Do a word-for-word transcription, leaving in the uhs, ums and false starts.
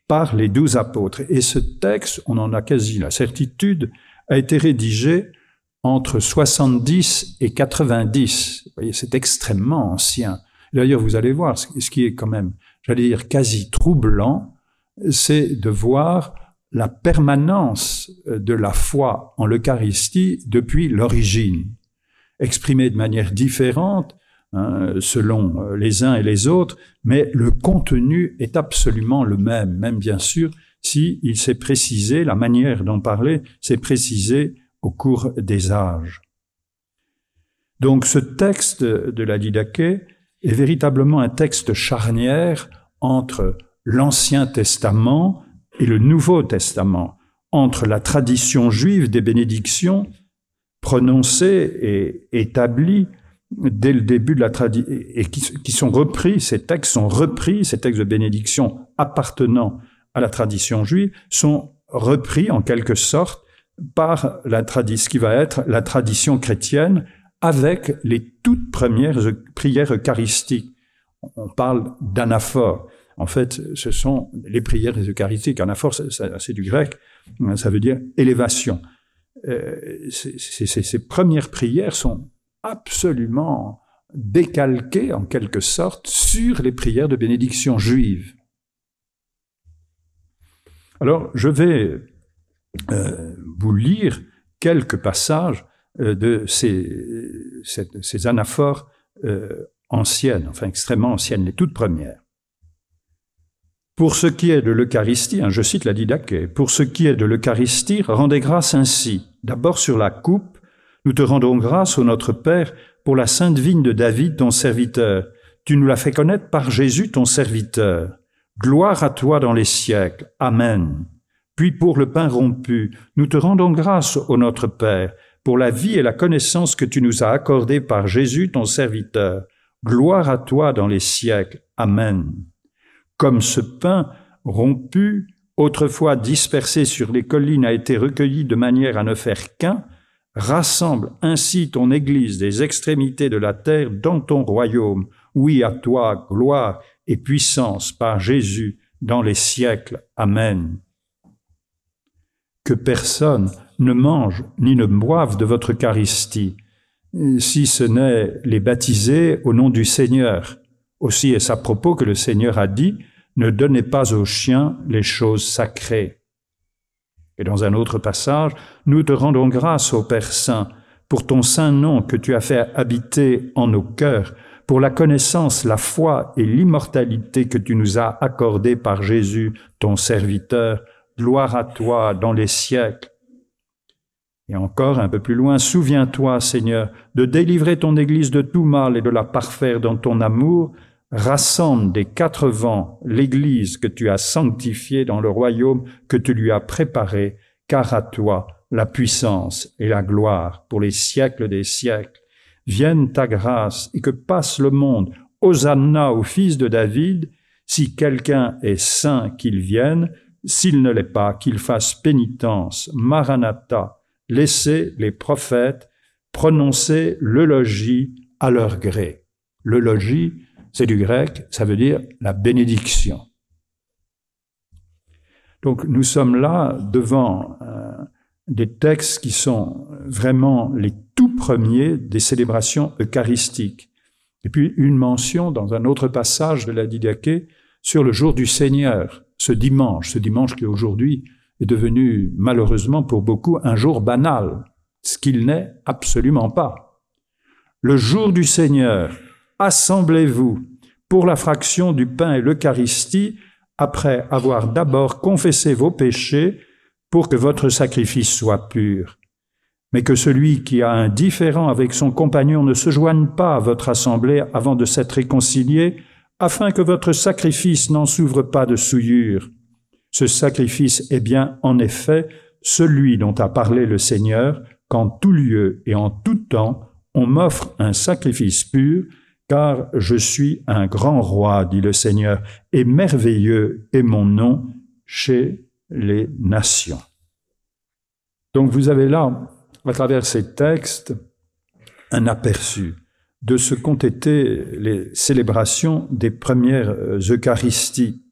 par les douze apôtres. Et ce texte, on en a quasi la certitude, a été rédigé entre soixante-dix et quatre-vingt-dix. Vous voyez, c'est extrêmement ancien. D'ailleurs, vous allez voir, ce qui est quand même, j'allais dire, quasi troublant, c'est de voir la permanence de la foi en l'Eucharistie depuis l'origine, exprimée de manière différente, hein, selon les uns et les autres, mais le contenu est absolument le même, même bien sûr, si il s'est précisé, la manière d'en parler s'est précisée au cours des âges. Donc ce texte de la Didaché est véritablement un texte charnière entre l'Ancien Testament et le Nouveau Testament, entre la tradition juive des bénédictions prononcées et établies dès le début de la tradition, et qui, qui sont repris, ces textes sont repris, ces textes de bénédiction appartenant à la tradition juive, sont repris en quelque sorte par la tradition, ce qui va être la tradition chrétienne, avec les toutes premières prières eucharistiques. On parle d'anaphore. En fait, ce sont les prières eucharistiques. Anaphore, c'est du grec, ça veut dire élévation. Euh, c'est, c'est, ces premières prières sont absolument décalquées, en quelque sorte, sur les prières de bénédiction juives. Alors, je vais euh, vous lire quelques passages euh, de ces, ces, ces anaphores euh, anciennes, enfin extrêmement anciennes, les toutes premières. Pour ce qui est de l'Eucharistie, hein, je cite la Didaché, pour ce qui est de l'Eucharistie, rendez grâce ainsi. D'abord sur la coupe, nous te rendons grâce, ô notre Père, pour la sainte vigne de David, ton serviteur. Tu nous l'as fait connaître par Jésus, ton serviteur. Gloire à toi dans les siècles. Amen. Puis pour le pain rompu, nous te rendons grâce, ô notre Père, pour la vie et la connaissance que tu nous as accordées par Jésus, ton serviteur. Gloire à toi dans les siècles. Amen. Comme ce pain rompu, autrefois dispersé sur les collines, a été recueilli de manière à ne faire qu'un, rassemble ainsi ton Église des extrémités de la terre dans ton royaume. Oui, à toi, gloire et puissance par Jésus dans les siècles. Amen. Que personne ne mange ni ne boive de votre Eucharistie, si ce n'est les baptisés au nom du Seigneur. Aussi est-ce à propos que le Seigneur a dit « Ne donnez pas aux chiens les choses sacrées ». Et dans un autre passage, « Nous te rendons grâce, ô Père Saint, pour ton saint nom que tu as fait habiter en nos cœurs, pour la connaissance, la foi et l'immortalité que tu nous as accordées par Jésus, ton serviteur. Gloire à toi dans les siècles. » Et encore un peu plus loin, « Souviens-toi, Seigneur, de délivrer ton Église de tout mal et de la parfaire dans ton amour. Rassemble des quatre vents l'Église que tu as sanctifiée dans le royaume que tu lui as préparé, car à toi la puissance et la gloire pour les siècles des siècles. Vienne ta grâce et que passe le monde. Hosanna au fils de David. Si quelqu'un est saint, qu'il vienne. S'il ne l'est pas, qu'il fasse pénitence. Maranatha. Laissez les prophètes prononcer le logis à leur gré. Le logis, c'est du grec, ça veut dire la bénédiction. Donc nous sommes là devant euh, des textes qui sont vraiment les tout premiers des célébrations eucharistiques. Et puis une mention dans un autre passage de la Didaché sur le jour du Seigneur, ce dimanche, ce dimanche qui aujourd'hui est devenu malheureusement pour beaucoup un jour banal, ce qu'il n'est absolument pas. Le jour du Seigneur, assemblez-vous pour la fraction du pain et l'Eucharistie, après avoir d'abord confessé vos péchés, pour que votre sacrifice soit pur. Mais que celui qui a un différend avec son compagnon ne se joigne pas à votre assemblée avant de s'être réconcilié, afin que votre sacrifice n'en s'ouvre pas de souillure. Ce sacrifice est bien, en effet, celui dont a parlé le Seigneur, qu'en tout lieu et en tout temps, on m'offre un sacrifice pur, car je suis un grand roi, dit le Seigneur, et merveilleux est mon nom chez les nations. Donc vous avez là, à travers ces textes, un aperçu de ce qu'ont été les célébrations des premières Eucharisties.